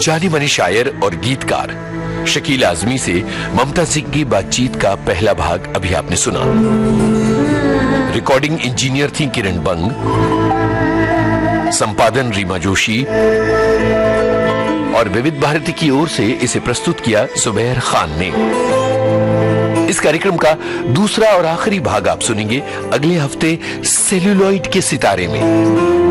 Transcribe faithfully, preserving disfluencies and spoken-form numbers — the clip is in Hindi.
जानी मानी शायर और गीतकार शकील आजमी से ममता सिंह की बातचीत का पहला भाग अभी आपने सुना। रिकॉर्डिंग इंजीनियर थी किरण बंग, संपादन रीमा जोशी और विविध भारती की ओर से इसे प्रस्तुत किया जुबैर खान ने। इस कार्यक्रम का दूसरा और आखिरी भाग आप सुनेंगे अगले हफ्ते सेल्यूलॉइड के सितारे में।